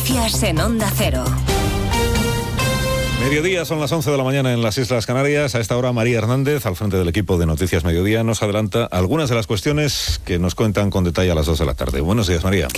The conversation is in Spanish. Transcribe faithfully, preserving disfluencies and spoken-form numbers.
Noticias en Onda Cero. Mediodía, son las once de la mañana en las Islas Canarias. A esta hora, María Hernández, al frente del equipo de Noticias Mediodía, nos adelanta algunas de las cuestiones que nos cuentan con detalle a las dos de la tarde. Buenos días, María.